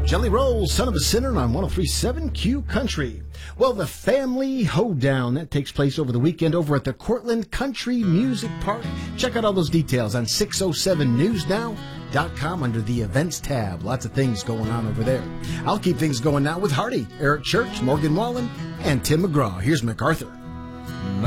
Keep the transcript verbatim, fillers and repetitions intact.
Jelly Roll, Son of a Sinner on one oh three point seven Q Country. Well, the Family Hoedown, that takes place over the weekend over at the Cortland Country Music Park. Check out all those details on six oh seven news now dot com under the events tab. Lots of things going on over there. I'll keep things going now with Hardy, Eric Church, Morgan Wallen, and Tim McGraw. Here's MacArthur.